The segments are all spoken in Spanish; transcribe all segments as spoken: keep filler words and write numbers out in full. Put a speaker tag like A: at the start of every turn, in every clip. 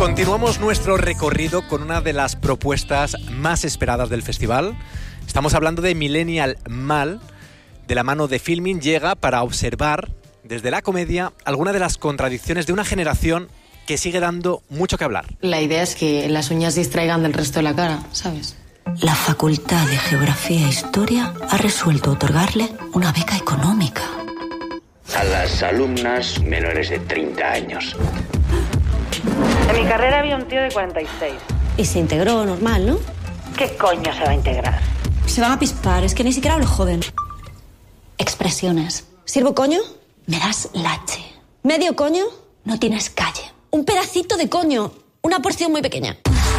A: Continuamos nuestro recorrido con una de las propuestas más esperadas del festival. Estamos hablando de Millennial Mal. De la mano de Filmin llega para observar desde la comedia algunas de las contradicciones de una generación que sigue dando mucho que hablar.
B: La idea es que las uñas distraigan del resto de la cara, ¿sabes?
C: La Facultad de Geografía e Historia ha resuelto otorgarle una beca económica
D: a las alumnas menores de treinta años.
E: En mi carrera había un tío de cuarenta y seis.
C: Y se integró normal, ¿no?
E: ¿Qué coño se va a integrar?
C: Se van a pispar, es que ni siquiera hablo joven. Expresiones. ¿Sirvo coño? Me das lache. ¿Medio coño? No tienes calle. Un pedacito de coño. Una porción muy pequeña.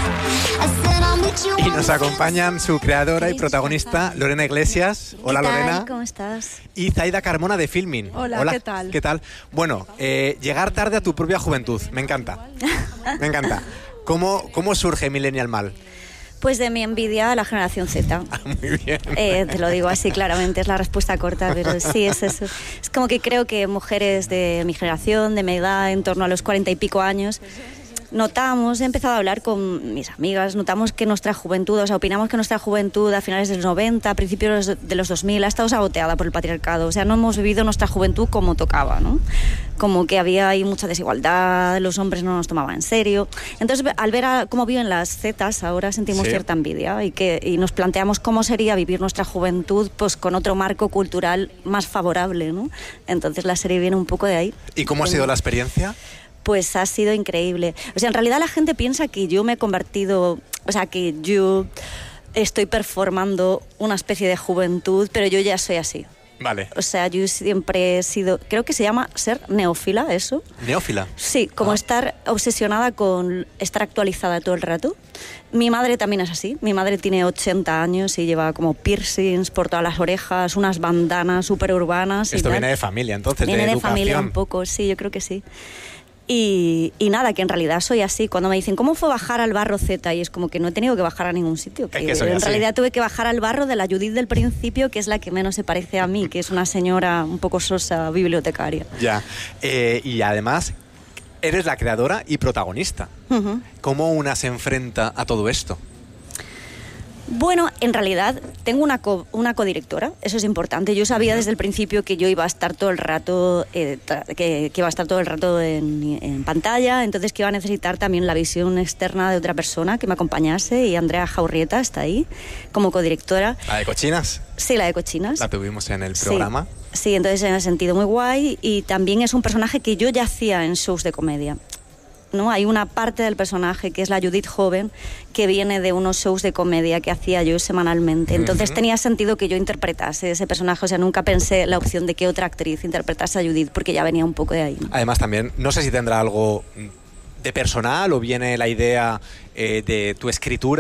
A: Y nos acompañan su creadora y protagonista, Lorena Iglesias. Hola,
F: ¿Qué tal?
A: Lorena.
F: ¿Cómo estás?
A: Y Zaida Carmona de Filmin.
G: Hola, Hola, ¿qué tal?
A: ¿Qué tal? Bueno, eh, llegar tarde a tu propia juventud. Me encanta. Me encanta. ¿Cómo, cómo surge Millennial Mal?
F: Pues de mi envidia a la generación Z.
A: Ah, muy bien.
F: Eh, te lo digo así claramente, es la respuesta corta, pero sí, es eso. Es como que creo que mujeres de mi generación, de mi edad, en torno a los cuarenta y pico años, notamos, he empezado a hablar con mis amigas, notamos que nuestra juventud, o sea, opinamos que nuestra juventud a finales de los noventa, a principios de los dos mil, ha estado saboteada por el patriarcado. O sea, no hemos vivido nuestra juventud como tocaba, ¿no? Como que había ahí mucha desigualdad, los hombres no nos tomaban en serio. Entonces, al ver a cómo viven las zetas, ahora sentimos
A: sí.
F: cierta envidia y, que, y nos planteamos cómo sería vivir nuestra juventud pues con otro marco cultural más favorable, ¿no? Entonces la serie viene un poco de ahí.
A: ¿Y cómo ha sido la experiencia?
F: Pues ha sido increíble. O sea, en realidad la gente piensa que yo me he convertido, o sea, que yo estoy performando una especie de juventud, pero yo ya soy así.
A: Vale.
F: O sea, yo siempre he sido, creo que se llama ser neófila, ¿eso?
A: ¿Neófila?
F: Sí, como
A: ah.
F: estar obsesionada con estar actualizada todo el rato. Mi madre también es así. Mi madre tiene ochenta años y lleva como piercings por todas las orejas, unas bandanas súper urbanas.
A: Esto
F: y
A: viene
F: tal.
A: de familia, entonces,
F: viene
A: de,
F: de
A: educación.
F: familia un poco, sí, yo creo que sí. Y, y nada, que en realidad soy así. Cuando me dicen, ¿cómo fue bajar al barro Z? Y es como que no he tenido que bajar a ningún sitio. Que
A: es que soy
F: en
A: así.
F: realidad tuve que bajar al barro de la Judith del principio, que es la que menos se parece a mí, que es una señora un poco sosa bibliotecaria.
A: Ya. Eh, y además, eres la creadora y protagonista.
F: Uh-huh.
A: ¿Cómo una se enfrenta a todo esto?
F: Bueno, en realidad tengo una, co una codirectora, eso es importante. Yo sabía desde el principio que yo iba a estar todo el rato, eh, que, que iba a estar todo el rato en, en pantalla, entonces que iba a necesitar también la visión externa de otra persona que me acompañase, y Andrea Jaurrieta está ahí como codirectora.
A: ¿La de Cochinas?
F: Sí, la de Cochinas.
A: La tuvimos en el programa.
F: Sí, sí, entonces me he sentido muy guay, y también es un personaje que yo ya hacía en shows de comedia. ¿No? Hay una parte del personaje que es la Judith joven que viene de unos shows de comedia que hacía yo semanalmente. Entonces uh-huh. tenía sentido que yo interpretase ese personaje. O sea, nunca pensé la opción de que otra actriz interpretase a Judith, porque ya venía un poco de ahí, ¿no?
A: Además también, no sé si tendrá algo de personal o viene la idea eh, de tu escritura